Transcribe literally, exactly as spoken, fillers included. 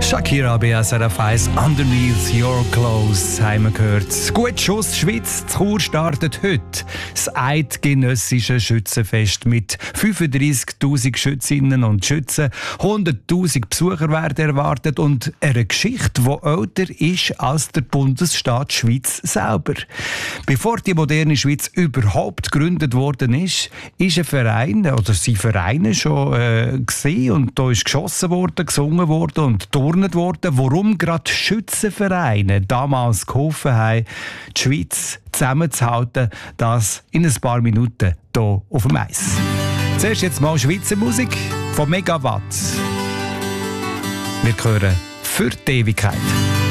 Shakira B S R F eins Underneath Your Clothes haben wir gehört. Gut Schuss Schweiz, zu Chur startet heute das eidgenössische Schützenfest mit fünfunddreissigtausend Schützinnen und Schützen. hunderttausend Besucher werden erwartet und eine Geschichte, die älter ist als der Bundesstaat Schweiz selber. Bevor die moderne Schweiz überhaupt gegründet worden ist, ist ein Verein oder sind Vereine schon äh, gesehen und da ist geschossen worden, gesungen worden und turnen worden, warum gerade Schützenvereine damals geholfen haben, die Schweiz zusammenzuhalten, das in ein paar Minuten hier auf dem Eis. Zuerst jetzt mal Schweizer Musik von Megawatt. Wir hören «Für die Ewigkeit».